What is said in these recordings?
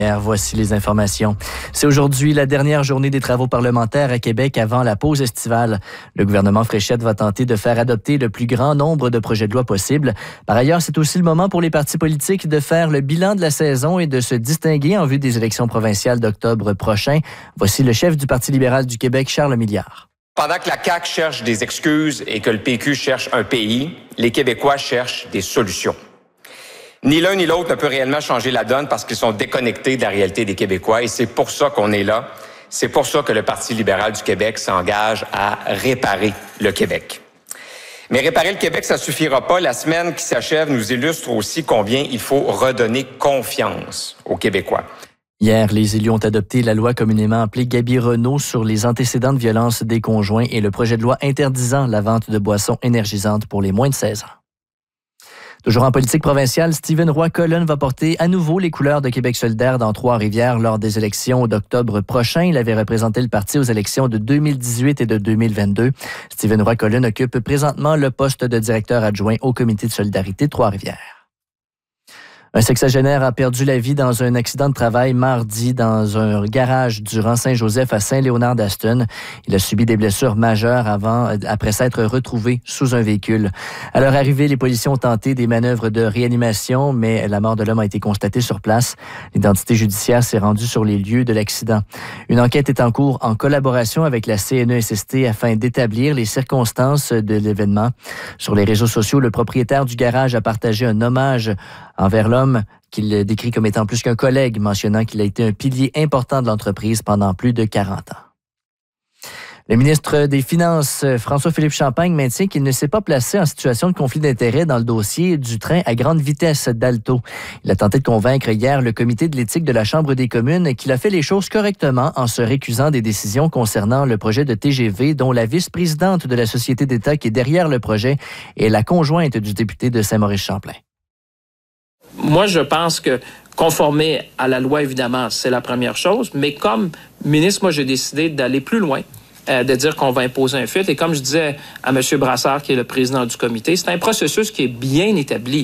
Voici les informations. C'est aujourd'hui la dernière journée des travaux parlementaires à Québec avant la pause estivale. Le gouvernement Fréchette va tenter de faire adopter le plus grand nombre de projets de loi possible. Par ailleurs, c'est aussi le moment pour les partis politiques de faire le bilan de la saison et de se distinguer en vue des élections provinciales d'octobre prochain. Voici le chef du Parti libéral du Québec, Charles Milliard. Pendant que la CAQ cherche des excuses et que le PQ cherche un pays, les Québécois cherchent des solutions. Ni l'un ni l'autre ne peut réellement changer la donne parce qu'ils sont déconnectés de la réalité des Québécois et c'est pour ça qu'on est là. C'est pour ça que le Parti libéral du Québec s'engage à réparer le Québec. Mais réparer le Québec, ça suffira pas. La semaine qui s'achève nous illustre aussi combien il faut redonner confiance aux Québécois. Hier, les élus ont adopté la loi communément appelée Gabi-Renault sur les antécédents de violence des conjoints et le projet de loi interdisant la vente de boissons énergisantes pour les moins de 16 ans. Toujours en politique provinciale, Stephen Roy-Collen va porter à nouveau les couleurs de Québec solidaire dans Trois-Rivières lors des élections d'octobre prochain. Il avait représenté le parti aux élections de 2018 et de 2022. Stephen Roy-Collen occupe présentement le poste de directeur adjoint au comité de solidarité de Trois-Rivières. Un sexagénaire a perdu la vie dans un accident de travail mardi dans un garage du rang Saint-Joseph à Saint-Léonard-d'Aston. Il a subi des blessures majeures après s'être retrouvé sous un véhicule. À leur arrivée, les policiers ont tenté des manœuvres de réanimation, mais la mort de l'homme a été constatée sur place. L'identité judiciaire s'est rendue sur les lieux de l'accident. Une enquête est en cours en collaboration avec la CNESST afin d'établir les circonstances de l'événement. Sur les réseaux sociaux, le propriétaire du garage a partagé un hommage envers l'homme qu'il décrit comme étant plus qu'un collègue, mentionnant qu'il a été un pilier important de l'entreprise pendant plus de 40 ans. Le ministre des Finances, François-Philippe Champagne, maintient qu'il ne s'est pas placé en situation de conflit d'intérêts dans le dossier du train à grande vitesse d'Alto. Il a tenté de convaincre hier le comité de l'éthique de la Chambre des communes qu'il a fait les choses correctement en se récusant des décisions concernant le projet de TGV dont la vice-présidente de la Société d'État qui est derrière le projet est la conjointe du député de Saint-Maurice-Champlain. Moi, je pense que conformer à la loi, évidemment, c'est la première chose. Mais comme ministre, moi, j'ai décidé d'aller plus loin, de dire qu'on va imposer un filtre. Et comme je disais à M. Brassard, qui est le président du comité, c'est un processus qui est bien établi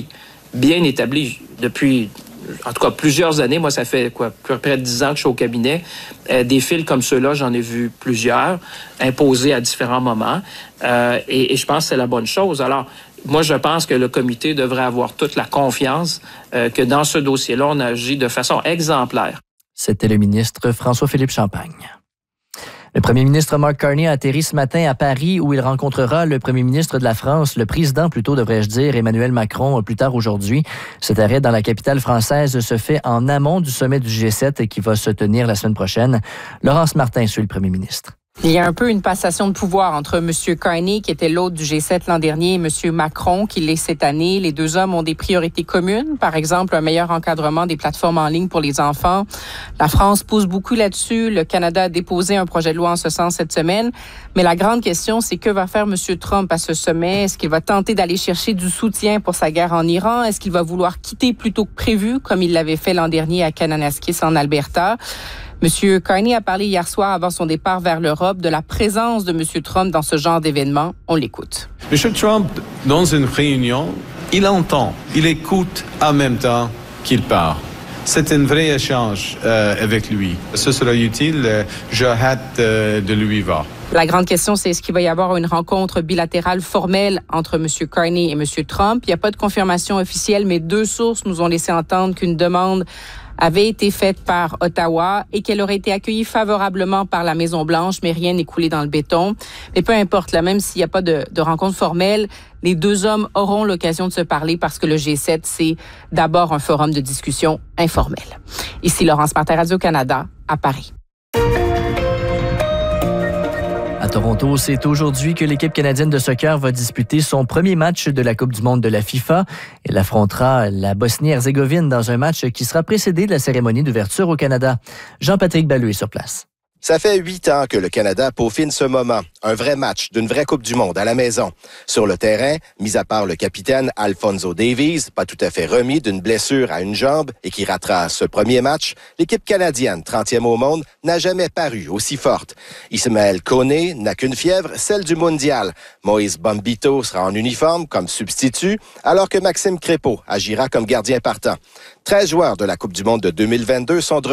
depuis, en tout cas, plusieurs années. Moi, ça fait près de 10 ans que je suis au cabinet. Des fils comme ceux-là, j'en ai vu plusieurs, imposés à différents moments. Et je pense que c'est la bonne chose. Alors, moi, je pense que le comité devrait avoir toute la confiance que dans ce dossier-là, on agit de façon exemplaire. C'était le ministre François-Philippe Champagne. Le premier ministre Mark Carney a atterri ce matin à Paris où il rencontrera le premier ministre de la France, le président plutôt devrais-je dire, Emmanuel Macron, plus tard aujourd'hui. Cet arrêt dans la capitale française se fait en amont du sommet du G7 qui va se tenir la semaine prochaine. Laurence Martin suit le premier ministre. Il y a un peu une passation de pouvoir entre M. Carney, qui était l'hôte du G7 l'an dernier, et M. Macron, qui l'est cette année. Les deux hommes ont des priorités communes. Par exemple, un meilleur encadrement des plateformes en ligne pour les enfants. La France pousse beaucoup là-dessus. Le Canada a déposé un projet de loi en ce sens cette semaine. Mais la grande question, c'est que va faire M. Trump à ce sommet? Est-ce qu'il va tenter d'aller chercher du soutien pour sa guerre en Iran? Est-ce qu'il va vouloir quitter plus tôt que prévu, comme il l'avait fait l'an dernier à Kananaskis en Alberta? M. Carney a parlé hier soir avant son départ vers l'Europe de la présence de M. Trump dans ce genre d'événement. On l'écoute. M. Trump, dans une réunion, il entend, il écoute en même temps qu'il parle. C'est un vrai échange avec lui. Ce sera utile. J'ai hâte de lui voir. La grande question, c'est est-ce qu'il va y avoir une rencontre bilatérale formelle entre M. Carney et M. Trump? Il n'y a pas de confirmation officielle, mais deux sources nous ont laissé entendre qu'une demande avait été faite par Ottawa et qu'elle aurait été accueillie favorablement par la Maison-Blanche, mais rien n'est coulé dans le béton. Mais peu importe, là, même s'il n'y a pas de rencontre formelle, les deux hommes auront l'occasion de se parler parce que le G7, c'est d'abord un forum de discussion informel. Ici Laurence Martin, Radio-Canada, à Paris. À Toronto, c'est aujourd'hui que l'équipe canadienne de soccer va disputer son premier match de la Coupe du monde de la FIFA. Elle affrontera la Bosnie-Herzégovine dans un match qui sera précédé de la cérémonie d'ouverture au Canada. Jean-Patrick Ballou est sur place. Ça fait 8 ans que le Canada peaufine ce moment. Un vrai match d'une vraie Coupe du monde à la maison. Sur le terrain, mis à part le capitaine Alphonso Davies, pas tout à fait remis d'une blessure à une jambe et qui ratera ce premier match, l'équipe canadienne, 30e au monde, n'a jamais paru aussi forte. Ismaël Koné n'a qu'une fièvre, celle du mondial. Moïse Bombito sera en uniforme comme substitut, alors que Maxime Crépeau agira comme gardien partant. 13 joueurs de la Coupe du monde de 2022 sont de